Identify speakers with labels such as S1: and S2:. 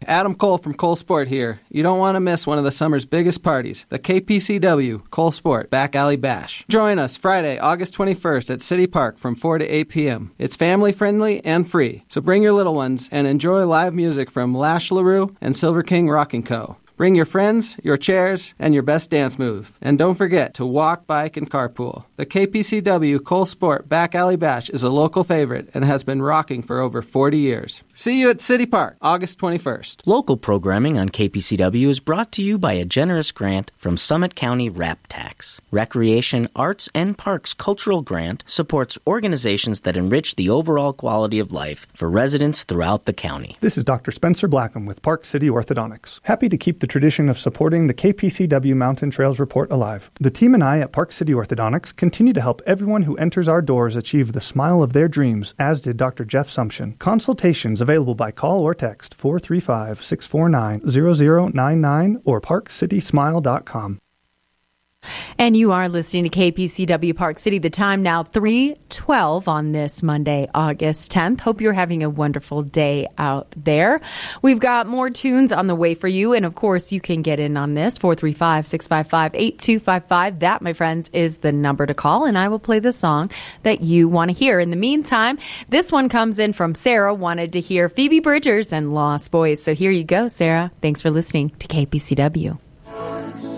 S1: Adam Cole from Cole Sport here. You don't want to miss one of the summer's biggest parties, the KPCW Cole Sport Back Alley Bash. Join us Friday, August 21st at City Park from 4 to 8 p.m. It's family-friendly and free, so bring your little ones and enjoy live music from Lash LaRue and Silver King Rockin' Co. Bring your friends, your chairs, and your best dance move. And don't forget to walk, bike, and carpool. The KPCW Cole Sport Back Alley Bash is a local favorite and has been rocking for over 40 years. See you at City Park, August 21st.
S2: Local programming on KPCW is brought to you by a generous grant from Summit County RAP Tax. Recreation, Arts, and Parks Cultural Grant supports organizations that enrich the overall quality of life for residents throughout the county.
S3: This is Dr. Spencer Blackham with Park City Orthodontics. Happy to keep the tradition of supporting the KPCW Mountain Trails Report alive. The team and I at Park City Orthodontics continue to help everyone who enters our doors achieve the smile of their dreams, as did Dr. Jeff Sumption. Consultations available by call or text 435-649-0099 or parkcitysmile.com.
S4: And you are listening to KPCW Park City. The time now 3:12 on this Monday, August 10th. Hope you're having a wonderful day out there. We've got more tunes on the way for you. And, of course, you can get in on this, 435-655-8255. That, my friends, is the number to call. And I will play the song that you want to hear. In the meantime, this one comes in from Sarah, wanted to hear Phoebe Bridgers and Lost Boys. So here you go, Sarah. Thanks for listening to KPCW.